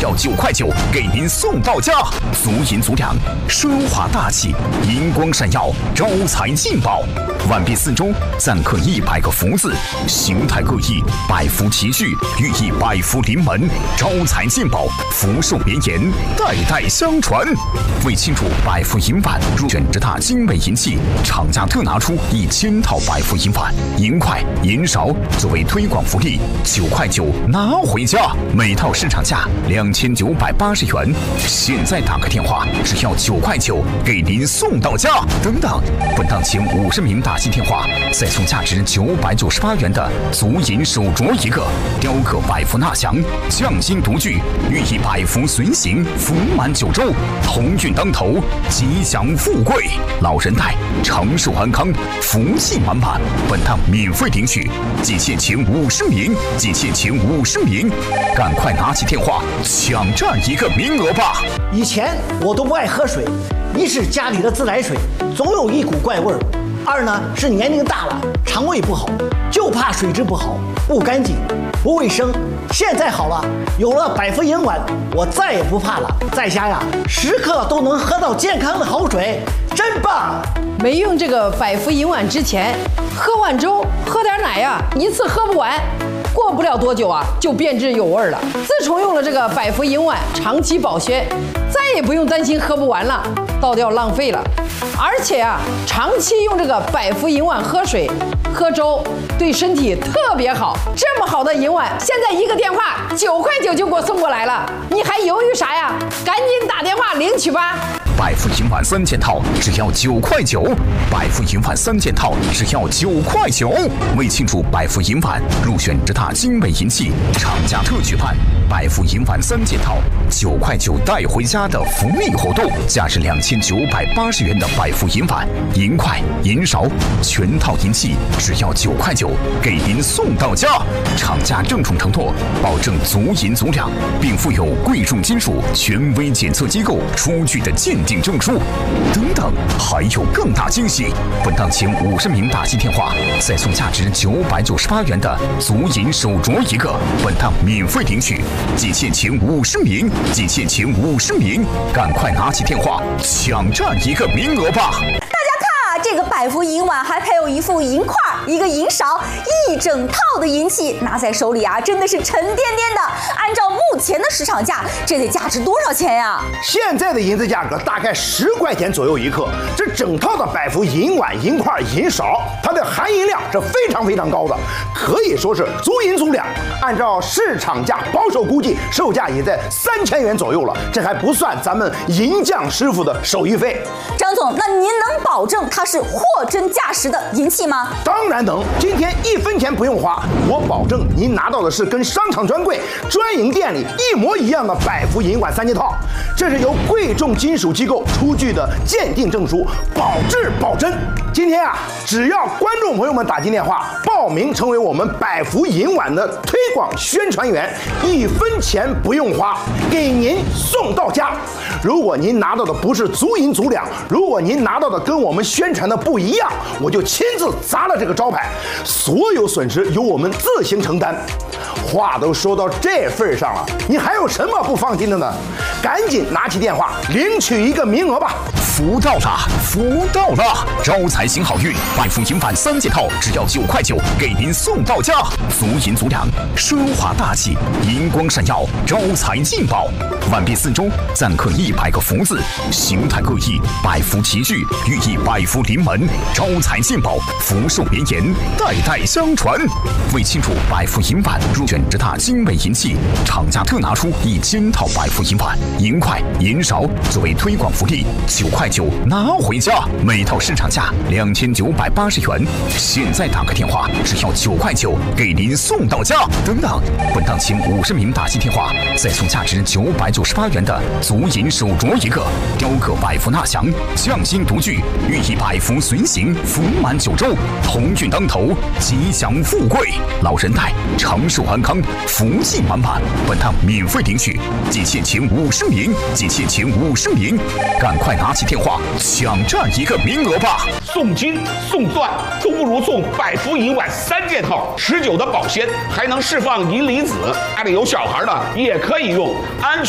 要9块9，给您送到家。足银足粮，奢华大气，银光闪耀，招财进宝。完璧4周，暂刻100个福字，形态各异，百福齐聚，寓意百福临门，招财进宝，福寿绵延，代代相传。为庆祝百福银碗入选10大精美银器，厂家特拿出1000套百福银碗、银筷、银勺作为推广福利，9块9拿回家，每套市场价2980元。现在打个电话，只要9块9，给您送到家。等等，本档前50名打进电话，再送价值998元的足银手镯1个，雕刻百福纳祥，匠心独具，寓意百福随行，福满9州，鸿运当头，吉祥富贵，老人带，长寿安康，福气满满。本档免费领取，仅限前50名，仅限前50名，赶快拿起电话抢占一个名额吧！ 以前我都不爱喝水，一是家里的自来水总有一股怪味儿，二呢是年龄大了，肠胃不好，就怕水质不好、不干净、不卫生。现在好了，有了百福银碗，我再也不怕了，在家呀时刻都能喝到健康的好水，真棒！ 没用这个百福银碗之前，喝碗粥、喝点奶呀，一次喝不完。过不了多久啊，就变质有味了。自从用了这个百福银碗，长期保鲜，再也不用担心喝不完了，倒掉浪费了。而且啊，长期用这个百福银碗喝水、喝粥，对身体特别好。这么好的银碗，现在一个电话9块9就给我送过来了，你还犹豫啥呀？赶紧打电话领取吧！ 百福银碗3件套只要9块9，百福银碗3件套只要9块9。为庆祝百福银碗入选10大精美银器，厂家特举办百福银碗3件套9块9带回家的福利活动，价值2980元的百福银碗、银筷、银勺，全套银器只要9块9，给您送到家。厂家郑重承诺，保证足银足粮，并附有贵重金属权威检测机构出具的鉴定证书。等等，还有更大惊喜！本档前50名打进电话，再送价值998元的足银手镯1个，本档免费领取，仅限前50名，仅限前50名，赶快拿起电话抢占一个名额吧！ 这个百福银碗还配有一副银筷、一个银勺，一整套的银器，拿在手里啊，真的是沉甸甸的。按照目前的市场价，这得价值多少钱呀？ 现在的银子价格大概10块钱左右1克。这整套的百福银碗、银筷、银勺，它的含银量是非常非常高的，可以说是足银足粮。按照市场价保守估计，售价也在3000元左右了。这还不算咱们银匠师傅的手艺费。 张总，那您能保证它是货真价实的银器吗？ 当然能，今天1分钱不用花，我保证您拿到的是跟商场专柜、专营店里一模一样的百福银碗3件套，这是由贵重金属机构出具的鉴定证书，保质保真。今天啊，只要观众朋友们打进电话报名成为我们百福银碗的推广宣传员，1分钱不用花，给您送到家。如果您拿到的不是足银足粮，如果您拿到的跟我们宣传的不一样，我就亲自砸了这个招牌，所有损失由我们自行承担。话都说到这份上了，你还有什么不放心的呢？赶紧拿起电话领取一个名额吧！ 福到了，福到了！招财行好运，百福银碗3件套只要9块9，给您送到家。足银足粮，奢华大气，银光闪耀，招财进宝。完璧4周，暂刻100个福字，形态各异，百福齐聚，寓意百福临门，招财进宝，福寿绵延，代代相传。为庆祝百福银碗入选10大精美银器，厂家特拿出1000套百福银碗、银筷、银勺作为推广福利，9块9拿回家，每套市场价2980元。现在打个电话，只要9块9，给您送到家。等等，本档前50名打进电话，再送价值998元的足银手镯1个，雕刻百福纳祥，匠心独具，寓意百福随行，福满9州，鸿运当头，吉祥富贵，老人带，长寿安康，福气满满。本档免费领取，仅限前50名，仅限前50名，赶快拿起电话抢占一个名额吧！ 送金送钻都不如送百福银碗3件套，持久的保鲜，还能释放银离子，家里有小孩的也可以用，安全。